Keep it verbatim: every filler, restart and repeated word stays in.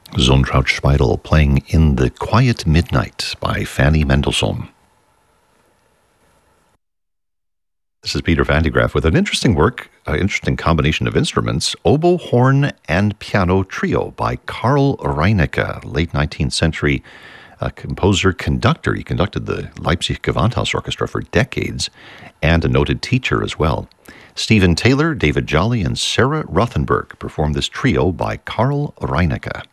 Zontraut Speidel playing In the Quiet Midnight by Fanny Mendelssohn. This is Peter Van de Graaff with an interesting work, an interesting combination of instruments, oboe, horn, and piano trio by Karl Reinecke, late nineteenth century uh, composer, conductor. He conducted the Leipzig Gewandhaus Orchestra for decades, and a noted teacher as well. Stephen Taylor, David Jolly, and Sarah Rothenberg performed this trio by Karl Reinecke.